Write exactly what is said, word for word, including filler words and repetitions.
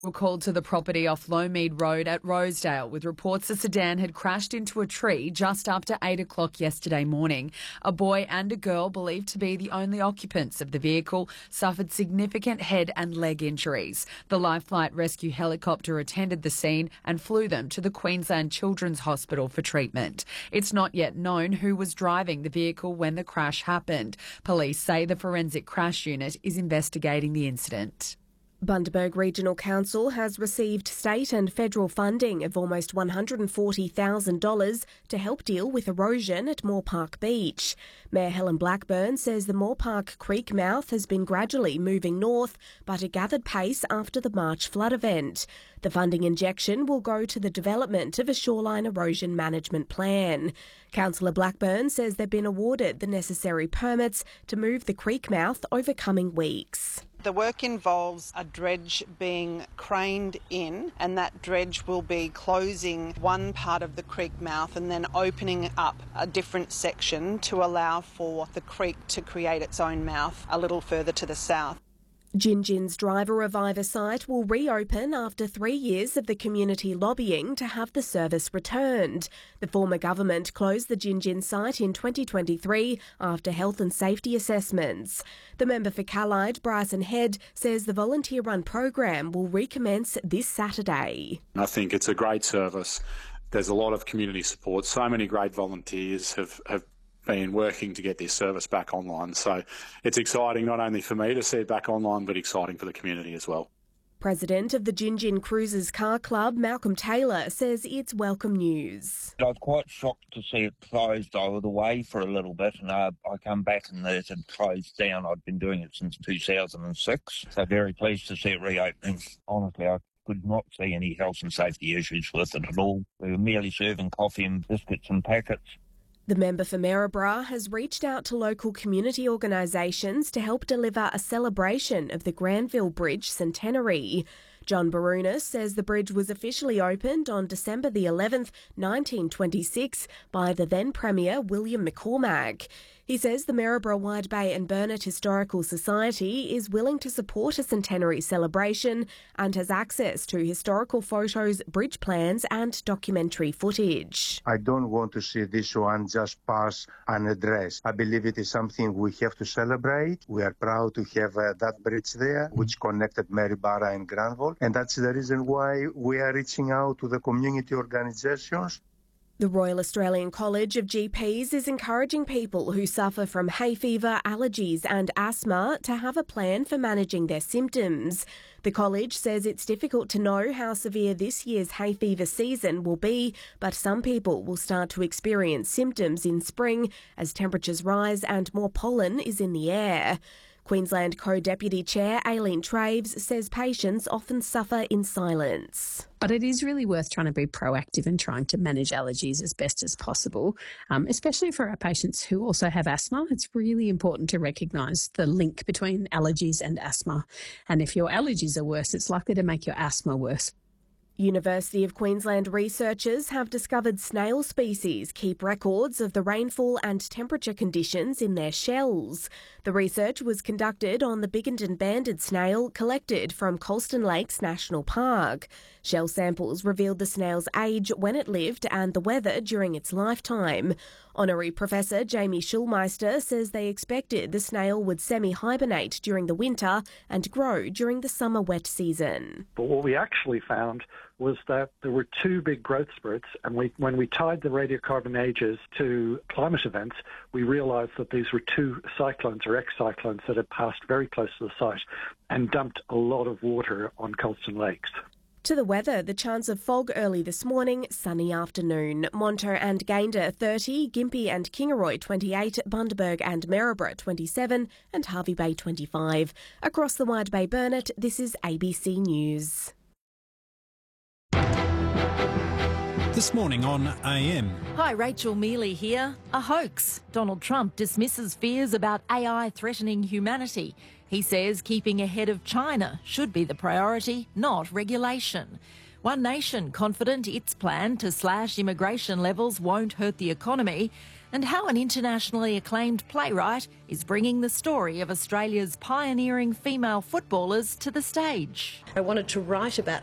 Were called to the property off Lowmead Road at Rosedale with reports a sedan had crashed into a tree just after eight o'clock yesterday morning. A boy and a girl, believed to be the only occupants of the vehicle, suffered significant head and leg injuries. The Life Flight Rescue helicopter attended the scene and flew them to the Queensland Children's Hospital for treatment. It's not yet known who was driving the vehicle when the crash happened. Police say the forensic crash unit is investigating the incident. Bundaberg Regional Council has received state and federal funding of almost one hundred forty thousand dollars to help deal with erosion at Moore Park Beach. Mayor Helen Blackburn says the Moore Park Creek mouth has been gradually moving north, but it gathered pace after the March flood event. The funding injection will go to the development of a shoreline erosion management plan. Councillor Blackburn says they've been awarded the necessary permits to move the creek mouth over coming weeks. The work involves a dredge being craned in, and that dredge will be closing one part of the creek mouth and then opening up a different section to allow for the creek to create its own mouth a little further to the south. Gin Gin's Driver Reviver site will reopen after three years of the community lobbying to have the service returned. The former government closed the Gin Gin site in twenty twenty-three after health and safety assessments. The member for Callide, Bryson Head, says the volunteer-run program will recommence this Saturday. I think it's a great service. There's a lot of community support. So many great volunteers have, have been working to get this service back online. So it's exciting not only for me to see it back online, but exciting for the community as well. President of the Gin Gin Cruisers Car Club, Malcolm Taylor, says it's welcome news. I was quite shocked to see it closed. I was away for a little bit and uh, I come back and it had closed down. I'd been doing it since two thousand six, so very pleased to see it reopening. Honestly, I could not see any health and safety issues with it at all. We were merely serving coffee and biscuits and packets. The member for Maryborough has reached out to local community organisations to help deliver a celebration of the Granville Bridge centenary. John Barunas says the bridge was officially opened on December the eleventh, nineteen twenty-six by the then Premier William McCormack. He says the Maryborough, Wide Bay and Burnett Historical Society is willing to support a centenary celebration and has access to historical photos, bridge plans and documentary footage. I don't want to see this one just pass unaddressed. I believe it is something we have to celebrate. We are proud to have uh, that bridge there, which connected Maryborough and Granville, and that's the reason why we are reaching out to the community organisations. The Royal Australian College of G Ps is encouraging people who suffer from hay fever, allergies and asthma to have a plan for managing their symptoms. The college says it's difficult to know how severe this year's hay fever season will be, but some people will start to experience symptoms in spring as temperatures rise and more pollen is in the air. Queensland Co-Deputy Chair Aileen Traves says patients often suffer in silence. But it is really worth trying to be proactive and trying to manage allergies as best as possible, um, especially for our patients who also have asthma. It's really important to recognise the link between allergies and asthma. And if your allergies are worse, it's likely to make your asthma worse. University of Queensland researchers have discovered snail species keep records of the rainfall and temperature conditions in their shells. The research was conducted on the Biggendon banded snail collected from Colston Lakes National Park. Shell samples revealed the snail's age when it lived and the weather during its lifetime. Honorary Professor Jamie Schulmeister says they expected the snail would semi-hibernate during the winter and grow during the summer wet season. But what we actually found was that there were two big growth spurts, and we, when we tied the radiocarbon ages to climate events, we realised that these were two cyclones or ex-cyclones that had passed very close to the site and dumped a lot of water on Colston Lakes. To the weather, the chance of fog early this morning, sunny afternoon. Monto and Gayndah thirty, Gympie and Kingaroy twenty-eight, Bundaberg and Maryborough twenty-seven and Hervey Bay twenty-five. Across the Wide Bay Burnett, this is A B C News. This morning on A M. Hi, Rachel Mealy here. A hoax. Donald Trump dismisses fears about A I threatening humanity. He says keeping ahead of China should be the priority, not regulation. One Nation confident its plan to slash immigration levels won't hurt the economy. and how an internationally acclaimed playwright is bringing the story of Australia's pioneering female footballers to the stage. I wanted to write about